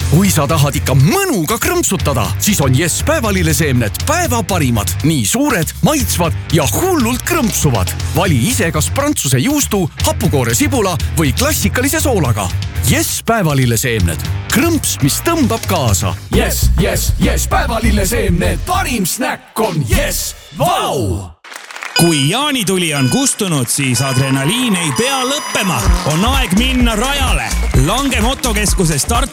Kui sa tahad ikka mõnuga krõmpsutada, siis on Yes päevalilleseemned päeva parimad. Nii suured, maitsvad ja hullult krõmpsuvad. Vali ise kas prantsuse juustu, hapukoore sibula või klassikalise soolaga. Yes päevalilleseemned. Krõmps, mis tõmbab kaasa. Yes, yes, yes, päevalilleseemned. Parim snäkk on Yes. Vau! Kui jaanituli on kustunud, siis adrenaliin ei pea lõppema. On aeg minna rajale. Lange motokeskuse start